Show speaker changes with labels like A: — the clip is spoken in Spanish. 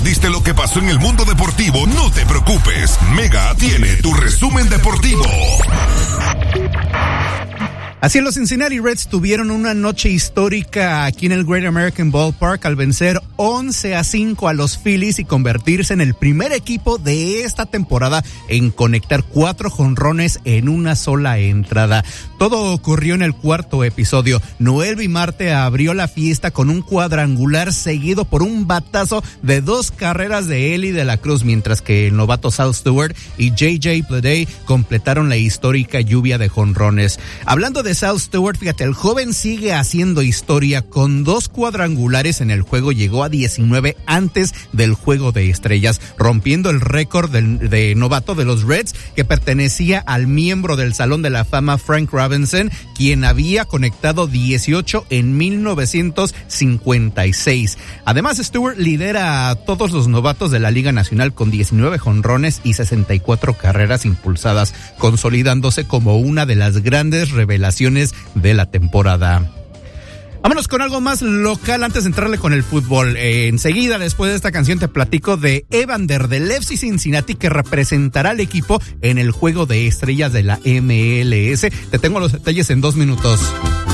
A: perdiste lo que pasó en el mundo deportivo, no te preocupes. Mega tiene tu resumen deportivo.
B: Así, los Cincinnati Reds tuvieron una noche histórica aquí en el Great American Ballpark al vencer 11-5 a los Phillies y convertirse en el primer equipo de esta temporada en conectar 4 jonrones en una sola entrada. Todo ocurrió en el cuarto episodio. Noelvi Marte abrió la fiesta con un cuadrangular seguido por un batazo de 2 carreras de Eli de la Cruz, mientras que el novato Sal Stewart y J.J. Bleday completaron la histórica lluvia de jonrones. Hablando de Sal Stewart, fíjate, el joven sigue haciendo historia con 2 cuadrangulares en el juego, llegó a 19 antes del Juego de Estrellas, rompiendo el récord de novato de los Reds que pertenecía al miembro del Salón de la Fama Frank Robinson, quien había conectado 18 en 1956. Además, Stewart lidera a todos los novatos de la Liga Nacional con 19 jonrones y 64 carreras impulsadas, consolidándose como una de las grandes revelaciones de la temporada. Vámonos con algo más local antes de entrarle con el fútbol. Enseguida, después de esta canción, te platico de Evander del FC Cincinnati, que representará al equipo en el Juego de Estrellas de la MLS. Te tengo los detalles en 2 minutos.